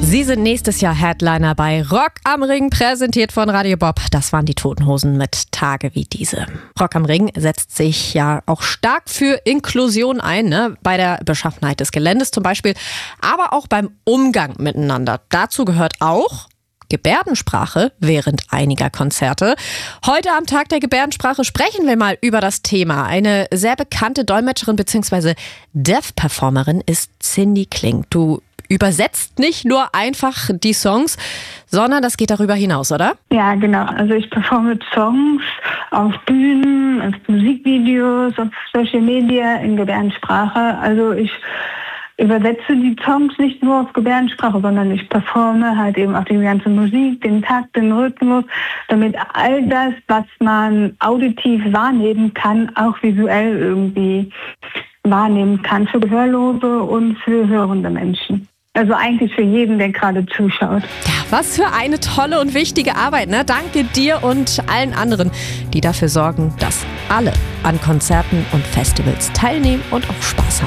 Sie sind nächstes Jahr Headliner bei Rock am Ring, präsentiert von Radio Bob. Das waren die Toten Hosen mit Tage wie diese. Rock am Ring setzt sich ja auch stark für Inklusion ein, ne? Bei der Beschaffenheit des Geländes zum Beispiel, aber auch beim Umgang miteinander. Dazu gehört auch Gebärdensprache während einiger Konzerte. Heute am Tag der Gebärdensprache sprechen wir mal über das Thema. Eine sehr bekannte Dolmetscherin bzw. Deaf-Performerin ist Cindy Kling. Du übersetzt nicht nur einfach die Songs, sondern das geht darüber hinaus, oder? Ja, genau. Also ich performe Songs auf Bühnen, auf Musikvideos, auf Social Media in Gebärdensprache. Also ich übersetze die Songs nicht nur auf Gebärdensprache, sondern ich performe halt eben auch die ganze Musik, den Takt, den Rhythmus, damit all das, was man auditiv wahrnehmen kann, auch visuell irgendwie wahrnehmen kann für Gehörlose und für hörende Menschen. Also eigentlich für jeden, der gerade zuschaut. Ja, was für eine tolle und wichtige Arbeit, ne? Danke dir und allen anderen, die dafür sorgen, dass alle an Konzerten und Festivals teilnehmen und auch Spaß haben.